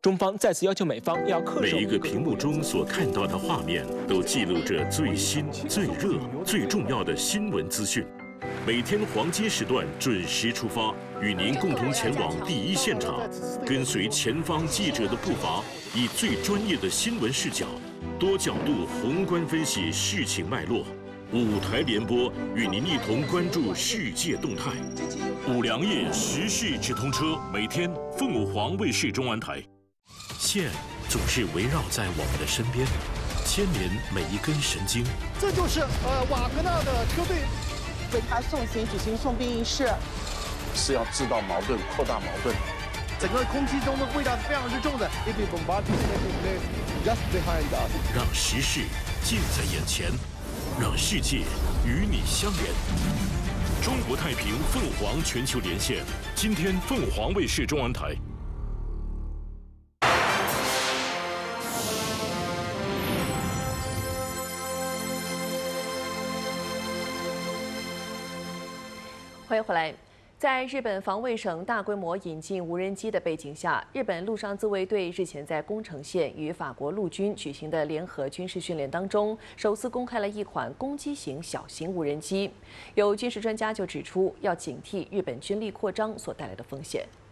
中方再次要求美方要恪守。 每一个屏幕中所看到的画面，都记录着最新、最热、最重要的新闻资讯。每天黄金时段准时出发，与您共同前往第一现场，跟随前方记者的步伐，以最专业的新闻视角，多角度宏观分析事情脉络。5台联播与您一同关注世界动态。5粮液时事直通车，每天凤凰卫视中文台。线总是围绕在我们的身边，牵连每一根神经。 这就是瓦格纳的车队为他送行举行送殡仪式， 是要制造矛盾、扩大矛盾。 整个空气中的味道是非常之重的。 让时事近在眼前，让世界与你相连。中国太平凤凰全球连线，今天凤凰卫视中文台。 欢迎回来。在日本防卫省大规模引进无人机的背景下，日本陆上自卫队日前在宫城县与法国陆军举行的联合军事训练当中，首次公开了一款攻击型小型无人机。有军事专家就指出，要警惕日本军力扩张所带来的风险。